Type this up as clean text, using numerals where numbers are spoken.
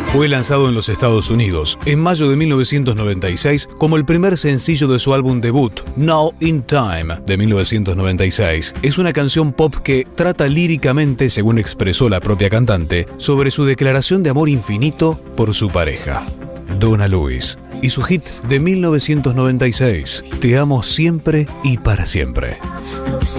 Fue lanzado en los Estados Unidos en mayo de 1996 como el primer sencillo de su álbum debut, Now in Time, de 1996. Es una canción pop que trata líricamente, según expresó la propia cantante, sobre su declaración de amor infinito por su pareja, Donna Lewis, y su hit de 1996, Te amo siempre y para siempre.